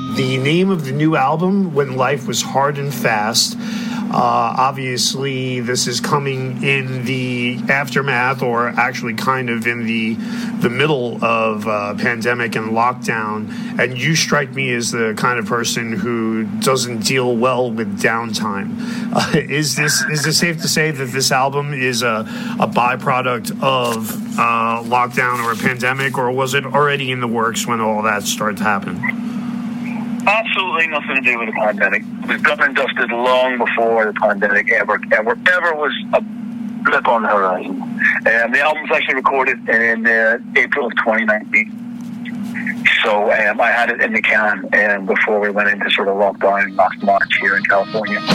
the name of the new album, When Life Was Hard and Fast. Obviously, this is coming in the aftermath, or actually kind of in the middle of pandemic and lockdown. And you strike me as the kind of person who doesn't deal well with downtime. Is this safe to say that this album is a byproduct of lockdown or a pandemic, or was it already in the works when all that started to happen? Absolutely nothing to do with the pandemic. It was done and dusted long before the pandemic ever was a blip on the horizon. The album was actually recorded in April of 2019. So I had it in the can before we went into sort of lockdown last March here in California.